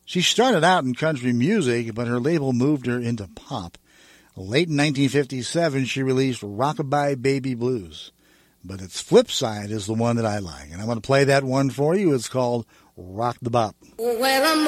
She started out in country music, but her label moved her into pop. Late in 1957, she released Rockabye Baby Blues. But its flip side is the one that I like, and I'm going to play that one for you. It's called Rock the Bop. Well, I'm